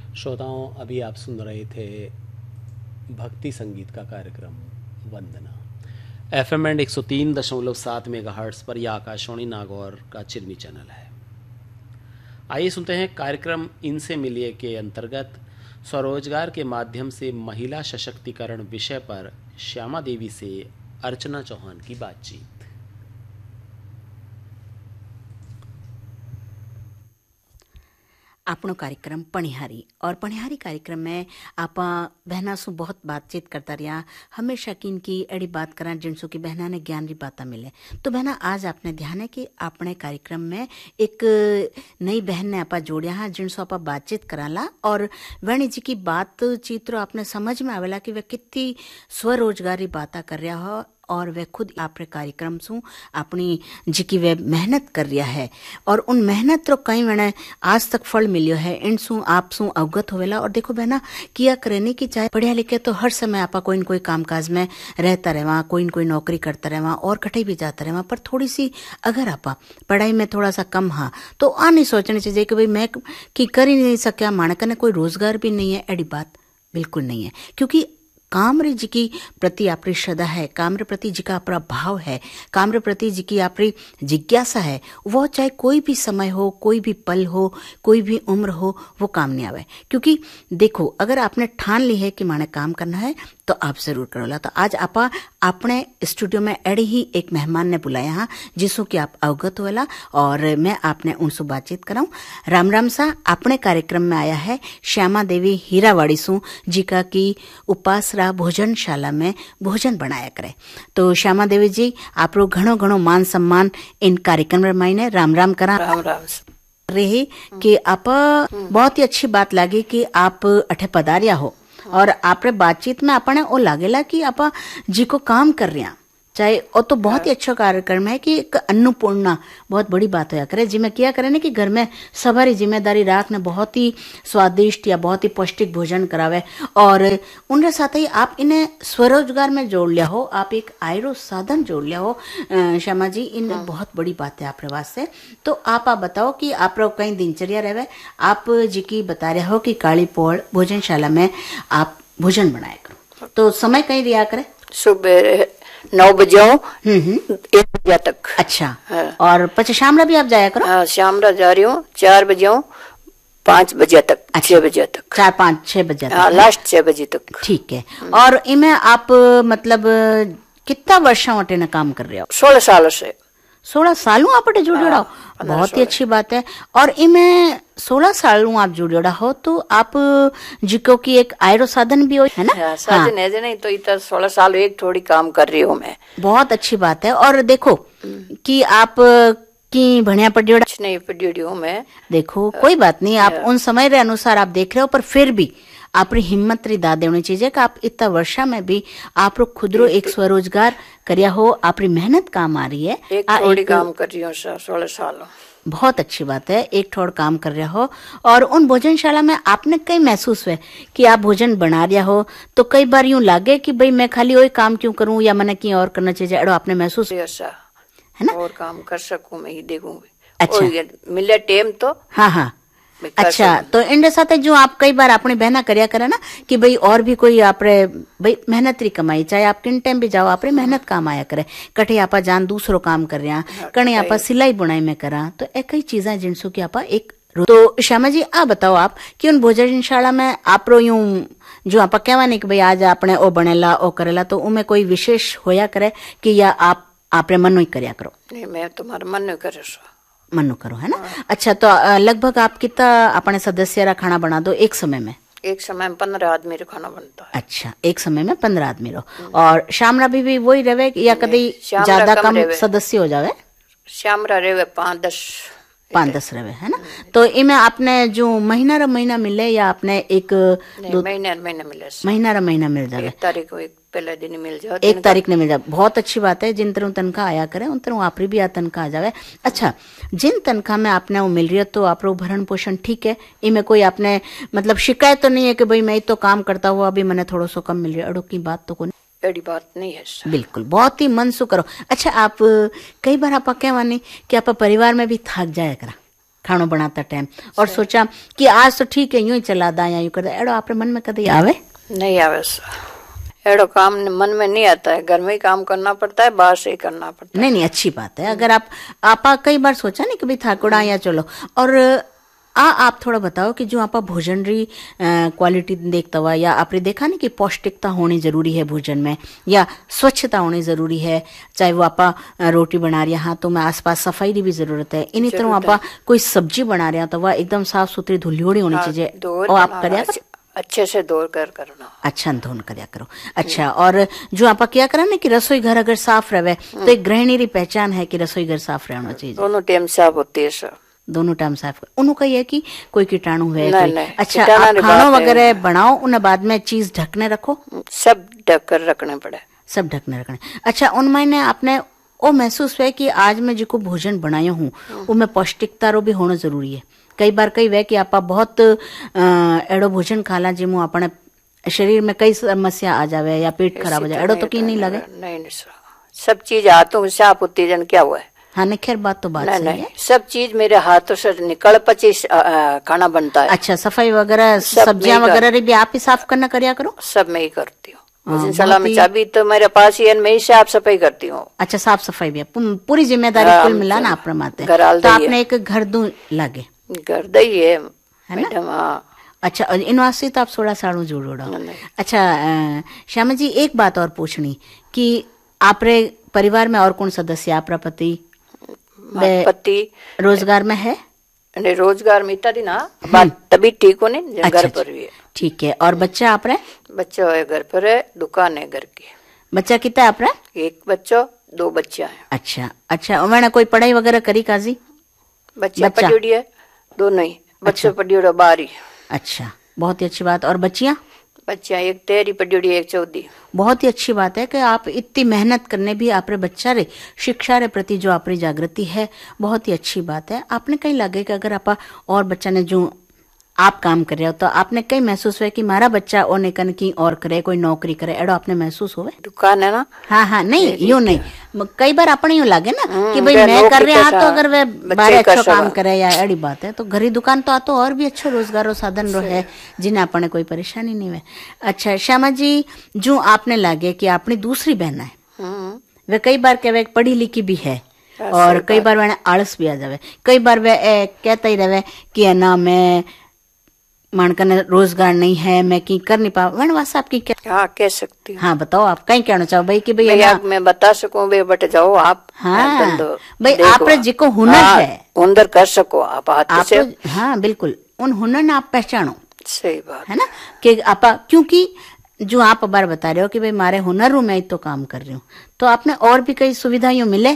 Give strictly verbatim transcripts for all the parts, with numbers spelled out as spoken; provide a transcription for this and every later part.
श्रोताओं, अभी आप सुन रहे थे भक्ति संगीत का कार्यक्रम वंदना एफ एम एंड एक सौ तीन दशमलव सात मेगा हर्ट्स पर। यह आकाशवाणी नागौर का चिरमी चैनल है। आइए सुनते हैं कार्यक्रम इनसे मिलिए के अंतर्गत स्वरोजगार के माध्यम से महिला सशक्तिकरण विषय पर श्यामा देवी से अर्चना चौहान की बातचीत। આપણો કાર્યક્રમ પણિહારી और पणिहारी कार्यक्रम में आप बहना सु बहुत बातचीत करता रहा, हमेशा किन की एड़ी बात करा जिनसु की बहना ने ज्ञान री बात मिले। तो बहना आज आपने ध्यान है कि अपने कार्यक्रम में एक नई बहन ने आप जोड़िया हाँ जिनसु आप बातचीत कराला और वणी जी की बातचीत आपने समझ में आवेला कि वह कितनी स्वरोजगारी बातें कर रहा हो और वह खुद आपरे कार्यक्रम सु अपनी जी की वह मेहनत कर रहा है और उन मेहनत तो कई मैंने आज तक फल मिलियो है। इन सु आप सु अवगत होवेला। और देखो बहना किया करने की चाहे पढ़िया लिखे तो हर समय आपा कोई न कोई कामकाज में रहता रहवा, कोई न कोई नौकरी करता रहवा और कहीं भी जाता रहवा, पर थोड़ी सी अगर आपा पढ़ाई में थोड़ा सा कम हाँ तो आ नहीं सोचनी चाहिए कि भाई मैं की कर ही नहीं सका, मानक ने कोई रोजगार भी नहीं है। एडी बात बिल्कुल नहीं है, क्योंकि काम्र जी की प्रति आपरी श्रद्धा है, काम्र प्रति जी का अपना भाव है, काम्र प्रति जी की आपरी जिज्ञासा है, वो चाहे कोई भी समय हो, कोई भी पल हो, कोई भी उम्र हो, वो काम नहीं आवे। क्योंकि देखो अगर आपने ठान ली है कि माने काम करना है तो आप जरूर करोला। तो आज आपा अपने स्टूडियो में एड़ी ही एक मेहमान ने बुलाया हाँ जिसो कि आप अवगत होला और मैं आपने उनसे बातचीत कराऊं। राम राम सा अपने कार्यक्रम में आया है श्यामा देवी हीरावाड़ी सु जी का की उपासरा भोजनशाला में भोजन बनाया करे। तो श्यामा देवी जी आप रो घणो घणो मान सम्मान इन कार्यक्रम में मायने राम राम करा। राम राम रही कि आप बहुत ही अच्छी बात लगी कि आप अठे पधारिया हो और आपरे बातचीत में अपने वो लागेला कि आप जी को काम कर रहे हैं चाहे वो तो बहुत ही अच्छा कार्यक्रम है कि एक अन्नपूर्णा बहुत बड़ी बात होया करे जिसमें किया करे ना कि घर में सवारी जिम्मेदारी राख ने बहुत ही स्वादिष्ट या बहुत ही पौष्टिक भोजन करावे और उनके साथ ही आप इन्हें स्वरोजगार में जोड़ लिया हो, आप एक आय रो साधन जोड़ लिया हो। श्यामा जी इन हाँ। बहुत बड़ी बात है आप वास्ते। तो आप आप बताओ कि आप कहीं दिनचर्या रहे, आप जी की बता रहे हो कि काली पौड़ भोजनशाला में आप भोजन बनाया करो, तो समय कहीं दिया करे? सुबह नौ बजे एक बजे तक। अच्छा हाँ। और पचे शामरा भी आप जाया करो? हाँ शामरा जा रही हूँ, चार बजे पाँच बजे तक। अच्छा, छह बजे तक, चार पाँच छह बजे तक। हाँ लास्ट छह बजे तक। ठीक है। और इनमें आप मतलब कितना वर्षों वटे न काम कर रहे हो? सोलह साल से। सोलह सालों आप जुड़ जोड़ा हो, बहुत ही अच्छी बात है। और इनमें सोलह सालों आप जुड़ जोड़ा हो तो आप जिको की एक आय साधन भी हो है ना? हाँ, साधन है हाँ। नहीं तो इतना सोलह साल एक थोड़ी काम कर रही हूँ मैं। बहुत अच्छी बात है। और देखो कि आप की भणिया पढ़ियोड़ा नहीं पढ़ी हूँ मैं। देखो कोई बात नहीं, आप उन समय के अनुसार आप देख रहे हो, पर फिर भी आपरी हिम्मत री दाद देनी चाहिए कि आप इतना वर्षा में भी आप रो खुद रो एक स्वरोजगार करिया हो, आपरी मेहनत काम आ रही है। एक थोड़ी काम कर रही हूँ सोलह साल। बहुत अच्छी बात है, एक ठोड़ काम कर रहा हो। और उन भोजनशाला में आपने कई महसूस हुए कि आप भोजन बना रहा हो तो कई बार यूं लागे कि भाई मैं खाली वही काम क्यों करूं या मैंने की और करना चाहिए, अड़ो आपने महसूस है ना? और काम कर सकूं मैं ही देखूंगी। अच्छा मिले टेम तो हाँ हाँ अच्छा। तो इनके साथ जो आप कई बार अपनी बहना करया करे ना कि भाई और भी कोई आपरे भाई मेहनत री कमाई, चाहे आप किन टाइम भी जाओ आपरे मेहनत काम आया करे, कटे आपा जान दूसरो काम कर रहा, कहीं आपा सिलाई बुनाई में करा, तो एक कई चीजें जिनसो की आपा एक। तो श्यामा जी आ बताओ आप कि उन भोजनशाला में आप रो यूं जो आप कहवा नहीं कि भाई आज आपने ओ बनेला ओ करेला, तो उनमें कोई विशेष होया करे कि या आप आपरे मन ही करया करो? नहीं मैं तुम्हारे मन करे मनु करो है ना। हाँ। अच्छा तो लगभग आप कितना अपने सदस्य रा खाना बना दो एक समय में? एक समय में पंद्रह आदमी रा खाना बनता है। अच्छा एक समय में पंद्रह आदमी रो। और शामरा भी, भी वही रहे या कभी ज्यादा कम सदस्य हो जावे? शामरा रहे पाँच दस पाँच दस रहे है ना। तो इनमें आपने जो महीना रा महीना मिले या आपने एक महीना महीना मिले? महीना रा महीना मिल जावे, एक तारीख को एक पहले दिन मिल जाए, एक तारीख ने मिल जाए। बहुत अच्छी बात है, जिन तरह तनखा आया करे उन तरह आपरी भी आ तनखा आ जावे। अच्छा जिन तनखा में आपने वो मिल रही है तो आप भरण पोषण ठीक है, इनमें कोई आपने मतलब शिकायत तो नहीं है कि भाई मैं तो काम करता हुआ अभी मैंने थोड़ा सा कम मिल रहा है, अड़ो की बात तो कोई बड़ी बात नहीं है सर। बिल्कुल बहुत ही मन सु करो। अच्छा आप कई बार आप कहवा नहीं कि आप परिवार में भी थक जाया करा? खानो बनाता टाइम और सोचा कि आज तो ठीक है यूं ही चला दा या यूं कर दा, एड़ो आपरे मन में कभी आवे? नहीं आवे सर, एड़ो काम मन में नहीं आता है। घर में ही काम करना पड़ता है, बाहर से ही करना पड़ता है। नहीं नहीं अच्छी बात है। अगर आप आपा कई बार सोचा नहीं कभी थाकुड़ा या चलो और आ आप थोड़ा बताओ कि जो आपा भोजन री क्वालिटी देखता हुआ या आपने देखा नहीं कि पौष्टिकता होनी जरूरी है भोजन में या स्वच्छता होनी जरूरी है, चाहे वो आपा रोटी बना रहे हैं हाँ तो में आसपास सफाई की भी जरूरत है। इन्हीं तरह आपा कोई सब्जी बना रहे हैं तो वह एकदम साफ सुथरी धुलियोड़ी होनी चाहिए और आप कर अच्छे से धो कर करना, अच्छा धोन करया करो। अच्छा और जो आपा क्या करा ना कि रसोई घर अगर साफ रहे तो एक गृहिणी री पहचान है कि रसोई घर साफ रहना चाहिए। दोनों टाइम साफ होती है सर, दोनों टाइम साफ। उनको ये कि कोई कीटाणु है नहीं, कोई नहीं, अच्छा आप खाना वगैरह बनाओ उन्हें बाद में चीज ढकने रखो, सब ढक कर रखने पड़े, सब ढकने रखने। अच्छा उन महीने आपने वो महसूस हुआ कि आज मैं जिको भोजन बनाया हूँ उनमें पौष्टिकता रो भी होना जरूरी है। कई बार कई वे कि आप बहुत एड़ो भोजन खाला जिमो अपने शरीर में कई समस्या आ जावे या पेट खराब हो जाए, एड़ो तो की नहीं लगे? नहीं नहीं सर, सब चीज हाथों से साफ होती है, क्या हुआ है? हाँ नहीं खैर बात तो बात नहीं, सही नहीं, है। सब चीज मेरे हाथों से निकल पच्चीस खाना बनता है। अच्छा सफाई वगैरह सब्जियां वगैरह भी आप ही साफ करना करया करो? सब मैं ही करती हूँ। भोजनशाला में चाबी तो मेरे पास ही है, मैं ही साफ सफाई करती हूँ। अच्छा साफ सफाई भी पूरी जिम्मेदारी कुल मिला ना आप माते, तो आपने एक घर दू लागे घर दई है मैडम। अच्छा इन वास्ते तो आप सोलह सालों जोड़ोड़ा। अच्छा श्यामा जी एक बात और पूछनी कि आपरे परिवार में और कौन सदस्य? आपरा पति पति रोजगार में है? नहीं रोजगार में इतना ना बात तभी ठीक हो नहीं, घर पर भी है। ठीक है और बच्चा आपरे? बच्चा है घर पर है, दुकान है घर की। बच्चा कितना आपरा? एक बच्चा दो बच्चा है। अच्छा अच्छा मैंने कोई पढ़ाई वगैरह करी काजी? बच्चा पढ़ी है दोनों ही, बच्चे पढ़ी बारी। अच्छा बहुत ही अच्छी बात। और बच्चियां? बच्चा एक तेरी पढ़ी एक चौथी। बहुत ही अच्छी बात है कि आप इतनी मेहनत करने भी आपरे बच्चा रे शिक्षा रे प्रति जो आपरी जागृति है बहुत ही अच्छी बात है। आपने कहीं लगे कि अगर आप और बच्चा ने जो आप काम कर रहे हो तो आपने कहीं महसूस हुआ कि मारा बच्चा और निकन की और करे कोई नौकरी करे, एडो आपने महसूस हुए? दुकान है ना। हाँ हाँ नहीं यूं नहीं, कई बार अपने यूं लागे ना कि भाई मैं कर रहे हाँ तो अगर वे बारे अच्छा काम करे या एड़ी बात है तो घरी दुकान तो आतो और भी अच्छो रोजगार साधन रो है जिन्हें अपने कोई परेशानी नहीं है। अच्छा श्यामा जी जो आपने लागे कि अपनी दूसरी बहन है वे कई बार कहे पढ़ी लिखी भी है और कई बार वह आलस भी आ जावे, कई बार वे कहता ही रहे कि है ना मैं मानकन रोजगार नहीं है मैं की कर नहीं पाऊँ, वन वास्ते आपकी क्या? हाँ कह सकती हूँ। हाँ बताओ आप कहीं कहना चाहो भाई कि भाई मैं, मैं बता सकूं भाई बट जाओ आप। हाँ भाई आप जिको हुनर हाँ, है हुनर कर सको आप हाथ आप से। हाँ बिल्कुल उन हुनर ने आप पहचानो। सही बात है ना कि आप क्योंकि जो आप बार बता रहे हो कि भाई मारे हुनर हूँ मैं तो काम कर रही हूँ तो आपने और भी कई सुविधा यूँ मिले?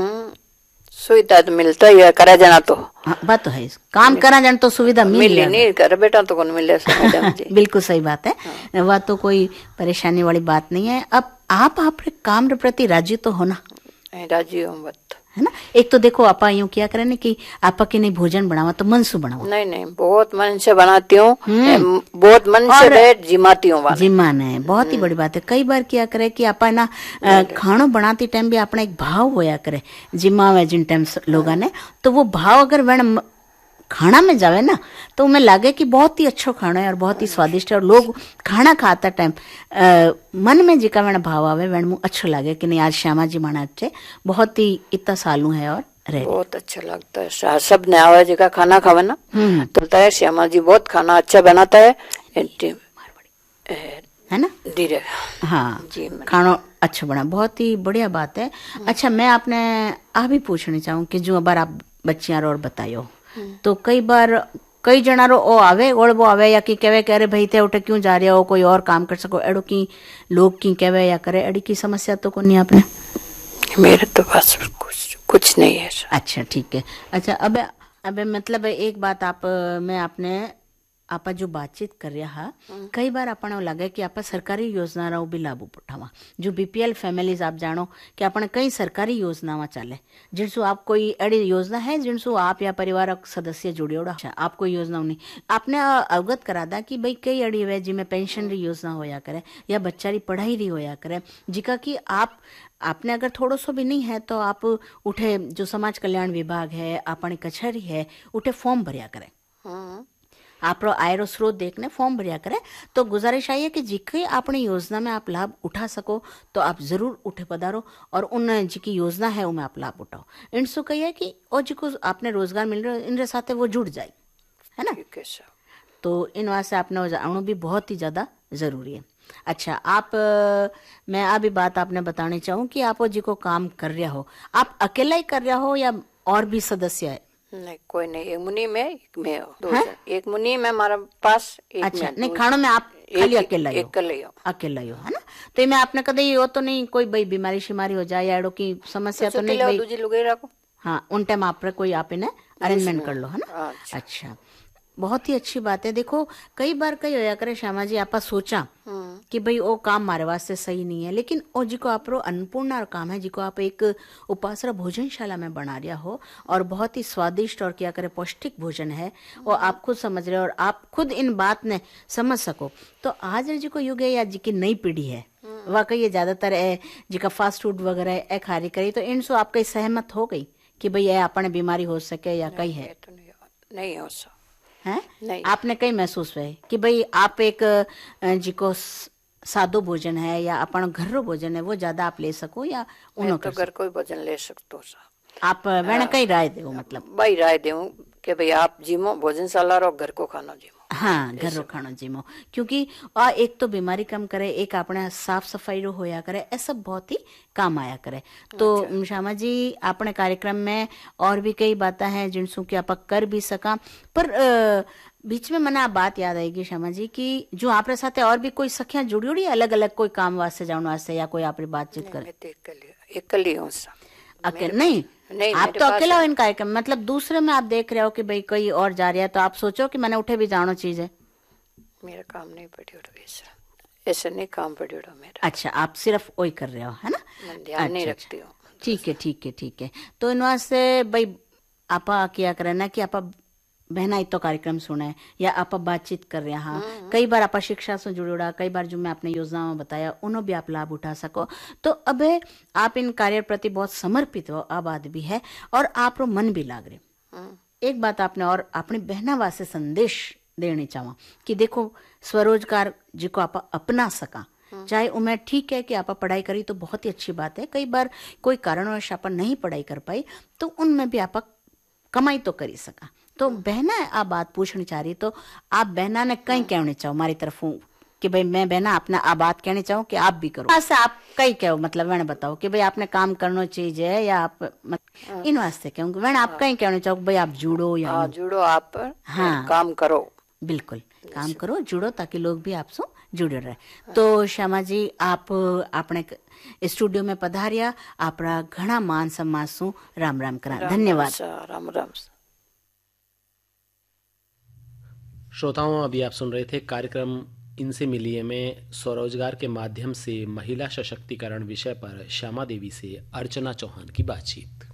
सुविधा तो मिलता ही है, करा जाना तो हाँ, बात तो है काम करा जाना तो सुविधा मिल मिली नहीं कर बेटा तो कौन मिले। बिल्कुल सही बात है। हाँ। वह तो कोई परेशानी वाली बात नहीं है। अब आप आपके काम के प्रति राजी तो होना? राजी हूँ बात है ना। एक तो देखो आपा यूं क्या करे ना कि आपा के नहीं भोजन बनावा तो मन से बनावा। नहीं नहीं बहुत मन से बनाती हूँ, बहुत मन से जिमाती हूँ। जिमान है बहुत ही बड़ी बात है। कई बार क्या करे कि आपा ना खानो बनाती टाइम भी अपना एक भाव होया करे जिमावे जिन टाइम लोगा ने तो वो भाव अगर वह खाना में जावे ना तो मैं लागे कि बहुत ही अच्छा खाना है और बहुत ही स्वादिष्ट है और लोग खाना खाता टाइम मन में जिका वेण भाव आवे वेण मुँह अच्छो लागे कि नहीं आज श्यामा जी माना अच्छे बहुत ही इतना सालू है और रहे बहुत अच्छा लगता है। सब ने आवे जिका खाना खावे ना तो है श्यामा जी बहुत खाना अच्छा बनाता है है ना धीरे। हाँ जी खाना अच्छा बना बहुत ही बढ़िया बात है। अच्छा मैं आपने आ भी पूछनी चाहूँ कि जो बार आप बच्चियां और बतायो तो कई बार कई जना रो ओ आवे और वो आवे या कि कहवे कह रहे भाई थे उठे क्यों जा रहे हो कोई और काम कर सको एडो की लोग की कहवे या करे एडी की समस्या तो कोनी आपने? मेरे तो पास कुछ कुछ नहीं है। अच्छा ठीक है। अच्छा अब अब मतलब एक बात आप मैं आपने आपा जो बातचीत कर रहा कई बार अपने लगे कि आपा सरकारी योजना रो भी लाभ उठावा। जो बीपीएल फैमिलीज आप जानो कि अपने कई सरकारी योजनावां चाले जिनसु आप कोई अड़ी योजना है जिनसु आप या परिवार सदस्य जुड़ियोड़ा अच्छा, आप कोई योजना नहीं आपने अवगत करा दा कि भाई कई अड़ी वे जिनमें पेंशन री योजना होया करे या बच्चा री पढ़ाई री होया करे जिका कि आप आपने अगर थोड़ो सो भी नहीं है तो आप उठे जो समाज कल्याण विभाग है अपनी कचहरी है उठे फॉर्म भरिया करे। आप आय स्रोत देखने फॉर्म भरिया करे। तो गुजारिश आई है कि जिकी अपनी योजना में आप लाभ उठा सको तो आप जरूर उठे पधारो और उन जिकी योजना है उनमें आप लाभ उठाओ। इनसु कही है कि और जिको आपने रोजगार मिल रहा है इन साथ वो जुड़ जाए है ना। तो इन वास्ते आपने जानो भी बहुत ही ज्यादा जरूरी है। अच्छा आप आ, मैं अभी बात आपने बतानी चाहूँ कि आप जी को काम कर रहा हो आप अकेला ही कर रहा हो या और भी सदस्य है? नहीं कोई नहीं, एक मुनी में एक में हो दो जन। एक मुनी में हमारे पास एक अच्छा में नहीं खानों में आप खाली अकेला ही हो? अकेला ही हो अकेला ही हो है ना। तो ये मैं आपने कदे ये हो तो नहीं कोई भाई बीमारी शिमारी हो जाए या एडो की समस्या तो नहीं भाई? दूजी लुगाई रखो हाँ उन टाइम आप कोई आप इन्हें अरेंजमेंट कर लो है ना। अच्छा, अच्छा बहुत ही अच्छी बात है। देखो कई बार कई होया करे श्यामा जी आपा सोचा कि भाई वो काम हमारे वास्ते सही नहीं है लेकिन वो जिको आप अन्नपूर्णा काम है जिको आप एक उपासरा भोजनशाला में बना रहा हो और बहुत ही स्वादिष्ट और क्या करे पौष्टिक भोजन है वो आप खुद समझ रहे हो और आप खुद इन बात ने समझ सको। तो आज जिको युग है या जिकी नई पीढ़ी है वाकई ये ज्यादातर है जिका फास्ट फूड वगैरह है खारी करी तो इनसे आप कई सहमत हो गई कि भाई ये अपने बीमारी हो सके या कई है? तो नहीं, नहीं हो सो है नहीं। आपने कई महसूस हुए कि भाई आप एक जिको सादो भोजन है या अपन घर भोजन है वो ज्यादा आप ले सको या उन्हों तो घर कोई भोजन ले सकते हो आप वेण कई राय दे मतलब भाई राय दे कि भाई आप जिमो भोजनशाला रो घर को खाना जिमो। हाँ घर रो खाना जिमो क्योंकि आ एक तो बीमारी कम करे एक अपने साफ सफाई रो होया करे ऐसा बहुत ही काम आया करे। तो श्यामा जी अपने कार्यक्रम में और भी कई बातें हैं जिनसु कि आप कर भी सका पर आ, बीच में मना बात याद आएगी श्यामा जी की जो आपरे साथ और भी कोई सखिया जुड़ी उड़ी अलग अलग कोई काम वास्ते जाने वास्ते या कोई आपरी बातचीत करे? अकेली हूँ अकेले नहीं, नहीं आप तो अकेला हो इन कार्यक्रम मतलब दूसरे में आप देख रहे हो कि भाई कोई और जा रहा है तो आप सोचो कि मैंने उठे भी जानो चीज है। मेरा काम नहीं पड़ी ऐसा ऐसा नहीं काम पड़ी मेरा। अच्छा आप सिर्फ वही कर रहे हो है ना। ध्यान नहीं रखती हूँ। ठीक है ठीक है ठीक है। तो इन वास्ते भाई आपा क्या करना कि आपा बहना तो कार्यक्रम सुने या आप बातचीत कर रहे हैं कई बार आप शिक्षा से जुड़ा कई बार जो मैं अपने योजना में बताया उन्होंने भी आप लाभ उठा सको। तो अब आप इन कार्य प्रति बहुत समर्पित हो आबाद भी है और आप रो मन भी लाग रहे। एक बात आपने और अपनी बहना वास्ते संदेश देने चाहवा कि देखो स्वरोजगार जिको आप अपना सका चाहे उमें ठीक है कि आप पढ़ाई करी तो बहुत ही अच्छी बात है। कई बार कोई कारणवश आप नहीं पढ़ाई कर पाई तो उनमें भी आप कमाई तो करी सका। तो बहना आप बात पूछनी चाह रही तो आप बहना ने कहीं कहने चाहो हमारी तरफ कि भाई मैं बहना अपना आप बात कहनी चाहूँ कि आप भी करो ऐसा आप कहीं कहो मतलब मैंने बताओ कि भाई आपने काम करना चाहिए या आप मत, इन वास्ते कहूँ मैंने आप कहीं कहने चाहो भाई आप जुड़ो या हाँ, जुड़ो आप हाँ काम करो बिल्कुल काम करो जुड़ो ताकि लोग भी आपसे जुड़े रहे। तो श्यामा जी आप अपने स्टूडियो में पधारिया आपरा घना मान सम्मान सु राम राम करा। धन्यवाद। राम राम। श्रोताओं अभी आप सुन रहे थे कार्यक्रम इनसे मिलिए में स्वरोजगार के माध्यम से महिला सशक्तिकरण विषय पर श्यामा देवी से अर्चना चौहान की बातचीत।